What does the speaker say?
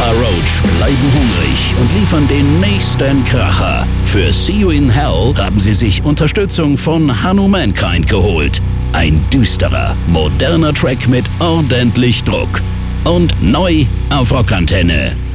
Papa Roach bleiben hungrig und liefern den nächsten Kracher. Für See You in Hell haben sie sich Unterstützung von Hanumankind geholt. Ein düsterer, moderner Track mit ordentlich Druck. Und neu auf Rockantenne.